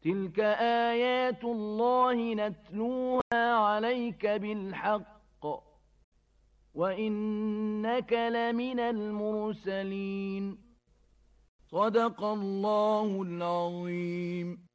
تلك آيات الله نتلوها عليك بالحق وإنك لمن المرسلين صدق الله العظيم.